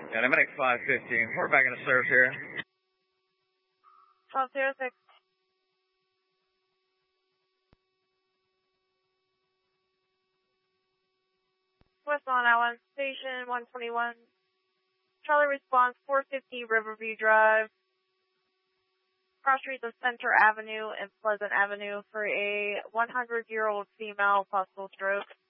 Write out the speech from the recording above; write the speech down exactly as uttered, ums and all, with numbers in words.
Dynamic five fifteen. We're back in the service here. twelve zero six. West Long Island Station one twenty-one. Charlie response four fifty Riverview Drive. Cross streets of Center Avenue and Pleasant Avenue for a one hundred year old female possible stroke.